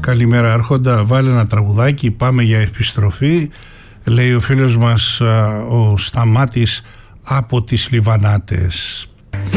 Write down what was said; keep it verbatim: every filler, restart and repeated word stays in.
Καλημέρα Άρχοντα, βάλε ένα τραγουδάκι, πάμε για επιστροφή, λέει ο φίλος μας ο Σταμάτης από τις Λιβανάτες.